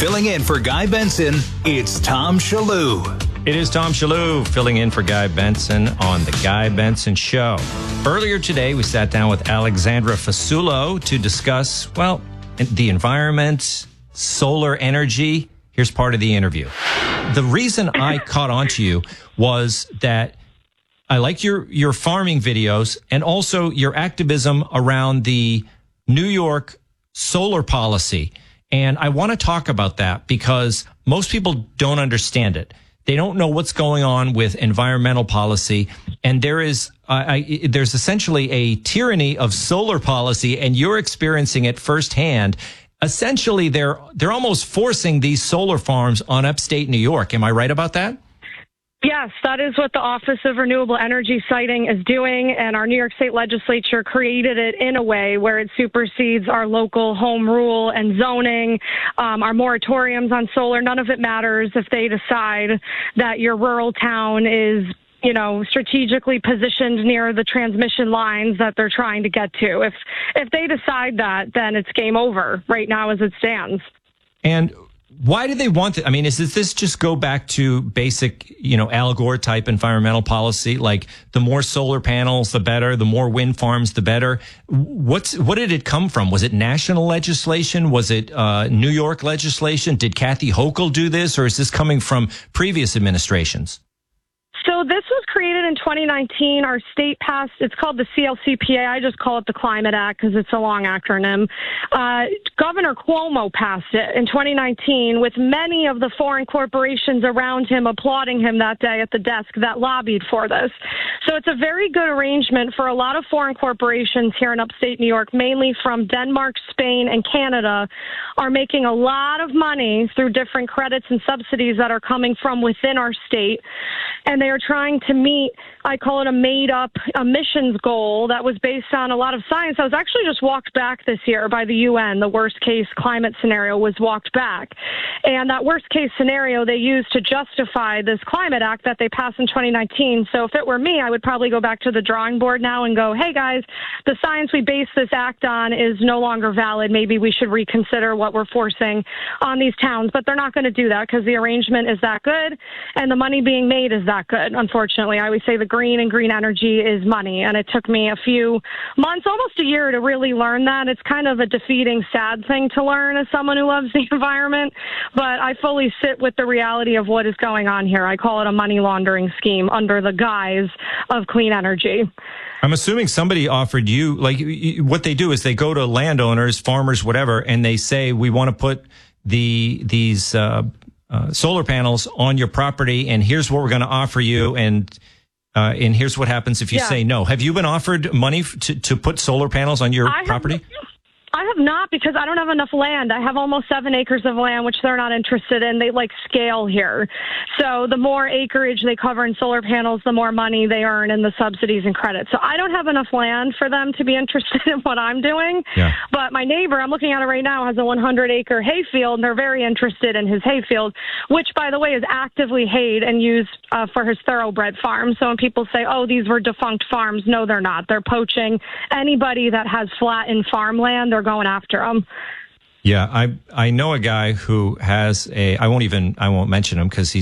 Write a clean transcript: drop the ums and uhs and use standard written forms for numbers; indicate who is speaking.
Speaker 1: Filling in for Guy Benson, it's Tom Shallou.
Speaker 2: It is Tom Shallou filling in for Guy Benson on The Guy Benson Show. Earlier today, we sat down with Alexandra Fasulo to discuss, well, the environment, solar energy. Here's part of the interview. The reason I caught on to you was that I like your farming videos and also your activism around the New York solar policy. And I want to talk about that because most people don't understand it. They don't know what's going on with environmental policy. And there's essentially a tyranny of solar policy, and you're experiencing it firsthand. Essentially, they're almost forcing these solar farms on upstate New York. Am I right about that?
Speaker 3: Yes, that is what the Office of Renewable Energy Siting is doing, and our New York State Legislature created it in a way where it supersedes our local home rule and zoning, our moratoriums on solar. None of it matters if they decide that your rural town is, strategically positioned near the transmission lines that they're trying to get to. If they decide that, then it's game over right now as it stands.
Speaker 2: And why do they want it? I mean, does this just go back to basic, Al Gore type environmental policy? Like the more solar panels, the better, the more wind farms, the better. What did it come from? Was it national legislation? Was it New York legislation? Did Kathy Hochul do this, or is this coming from previous administrations?
Speaker 3: So this was created in 2019. Our state passed, it's called the CLCPA. I just call it the Climate Act because it's a long acronym. Governor Cuomo passed it in 2019 with many of the foreign corporations around him applauding him that day at the desk that lobbied for this. So it's a very good arrangement for a lot of foreign corporations here in upstate New York, mainly from Denmark, Spain, and Canada, are making a lot of money through different credits and subsidies that are coming from within our state. And they are trying to meet, I call it a made-up emissions goal that was based on a lot of science. I was actually just walked back this year by the UN. The worst-case climate scenario was walked back. And that worst-case scenario they used to justify this Climate Act that they passed in 2019. So if it were me, I would probably go back to the drawing board now and go, hey, guys, the science we base this act on is no longer valid. Maybe we should reconsider what we're forcing on these towns. But they're not going to do that because the arrangement is that good and the money being made is that good. Unfortunately, I always say the green and green energy is money, and it took me a few months, almost a year, to really learn that. It's kind of a defeating, sad thing to learn as someone who loves the environment, but I fully sit with the reality of what is going on here. I call it a money laundering scheme under the guise of clean energy.
Speaker 2: I'm assuming somebody offered you, what they do is they go to landowners, farmers, whatever, and they say, we want to put these solar panels on your property, and here's what we're going to offer you, and here's what happens if you say no. Have you been offered money to put solar panels on your property?
Speaker 3: I have not, because I don't have enough land. I have almost 7 acres of land, which they're not interested in. They scale here. So the more acreage they cover in solar panels, the more money they earn in the subsidies and credits. So I don't have enough land for them to be interested in what I'm doing. Yeah. But my neighbor, I'm looking at it right now, has a 100-acre hayfield, and they're very interested in his hayfield, which, by the way, is actively hayed and used for his thoroughbred farm. So when people say, oh, these were defunct farms, no, they're not. They're poaching anybody that has flattened farmland. They're going after them.
Speaker 2: Yeah, I know a guy who has I won't mention him because he's